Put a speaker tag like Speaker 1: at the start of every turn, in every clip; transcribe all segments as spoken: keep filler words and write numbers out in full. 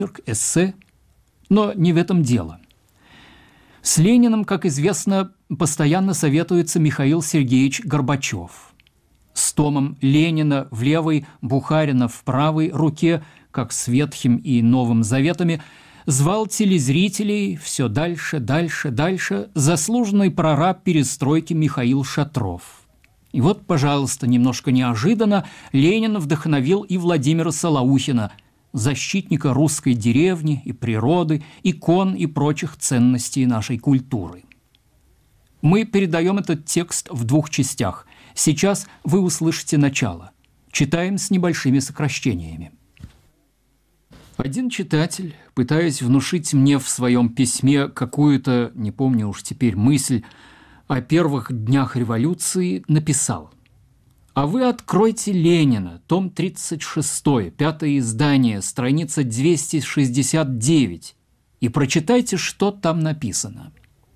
Speaker 1: эссе, но не в этом дело. С Лениным, как известно, постоянно советуется Михаил Сергеевич Горбачев. С томом Ленина в левой, Бухарина в правой руке, как с Ветхим и Новым Заветами, звал телезрителей все дальше, дальше, дальше заслуженный прораб перестройки Михаил Шатров. И вот, пожалуйста, немножко неожиданно Ленин вдохновил и Владимира Солоухина, защитника русской деревни и природы, икон и прочих ценностей нашей культуры. Мы передаем этот текст в двух частях. Сейчас вы услышите начало. Читаем с небольшими сокращениями. Один читатель, пытаясь внушить мне в своем письме какую-то, не помню уж теперь, мысль о первых днях революции, написал: «А вы откройте Ленина, том тридцать шесть, пятое издание, страница двести шестьдесят девять, и прочитайте, что там написано».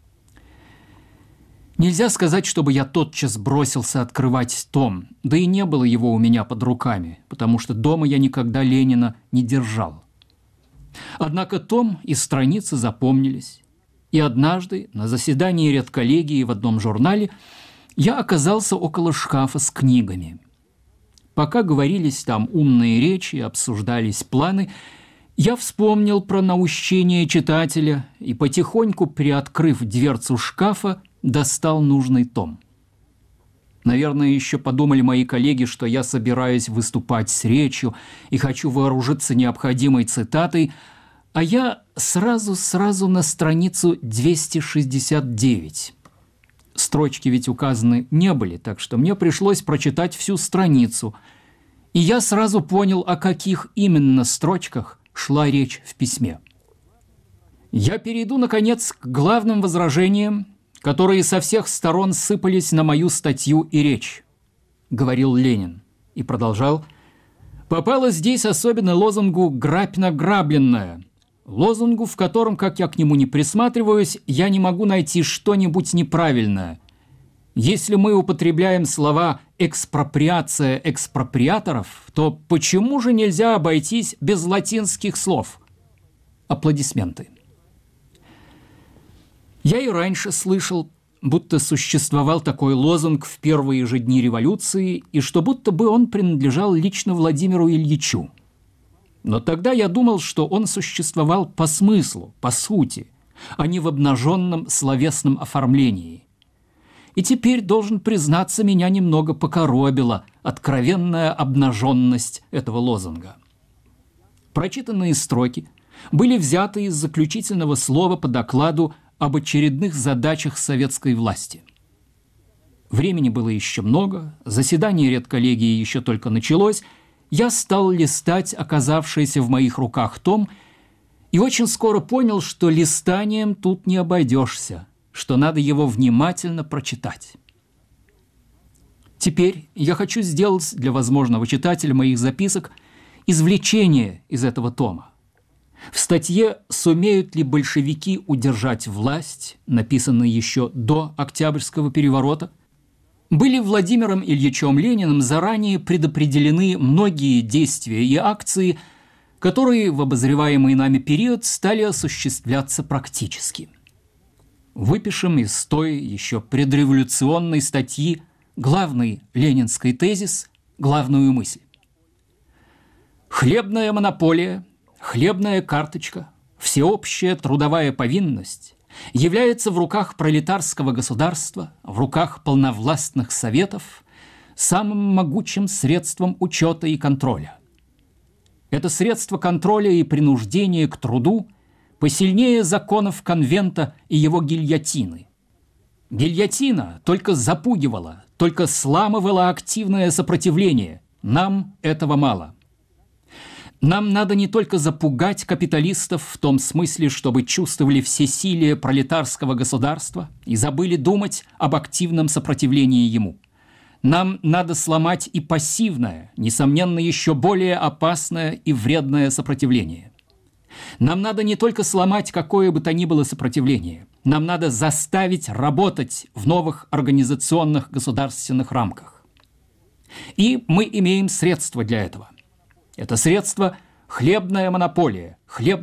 Speaker 1: Нельзя сказать, чтобы я тотчас бросился открывать том, да и не было его у меня под руками, потому что дома я никогда Ленина не держал. Однако том и страницы запомнились, и однажды на заседании редколлегии в одном журнале я оказался около шкафа с книгами. Пока говорились там умные речи, обсуждались планы, я вспомнил про наущение читателя и, потихоньку приоткрыв дверцу шкафа, достал нужный том. Наверное, еще подумали мои коллеги, что я собираюсь выступать с речью и хочу вооружиться необходимой цитатой, а я сразу-сразу на страницу двести шестьдесят девять. Строчки ведь указаны не были, так что мне пришлось прочитать всю страницу, и я сразу понял, о каких именно строчках шла речь в письме. Я перейду, наконец, к главным возражениям, которые со всех сторон сыпались на мою статью и речь, говорил Ленин, и продолжал: попало здесь особенно лозунгу «грабь награбленное», лозунгу, в котором, как я к нему не присматриваюсь, я не могу найти что-нибудь неправильное. Если мы употребляем слова «экспроприация экспроприаторов», то почему же нельзя обойтись без латинских слов? Аплодисменты. Я и раньше слышал, будто существовал такой лозунг в первые же дни революции, и что будто бы он принадлежал лично Владимиру Ильичу. Но тогда я думал, что он существовал по смыслу, по сути, а не в обнаженном словесном оформлении. И теперь, должен признаться, меня немного покоробила откровенная обнаженность этого лозунга. Прочитанные строки были взяты из заключительного слова по докладу об очередных задачах советской власти. Времени было еще много, заседание редколлегии еще только началось, я стал листать оказавшийся в моих руках том и очень скоро понял, что листанием тут не обойдешься, что надо его внимательно прочитать. Теперь я хочу сделать для возможного читателя моих записок извлечение из этого тома. В статье «Сумеют ли большевики удержать власть», написанной еще до Октябрьского переворота, были Владимиром Ильичем Лениным заранее предопределены многие действия и акции, которые в обозреваемый нами период стали осуществляться практически. Выпишем из той еще предреволюционной статьи главный ленинский тезис, главную мысль. Хлебная монополия, хлебная карточка, всеобщая трудовая повинность является в руках пролетарского государства, в руках полновластных советов самым могучим средством учета и контроля. Это средство контроля и принуждения к труду посильнее законов конвента и его гильотины. Гильотина только запугивала, только сламывала активное сопротивление. Нам этого мало. Нам надо не только запугать капиталистов в том смысле, чтобы чувствовали всесилие пролетарского государства и забыли думать об активном сопротивлении ему. Нам надо сломать и пассивное, несомненно, еще более опасное и вредное сопротивление. Нам надо не только сломать какое бы то ни было сопротивление, нам надо заставить работать в новых организационных государственных рамках. И мы имеем средства для этого. Это средство – хлебная монополия, хлеб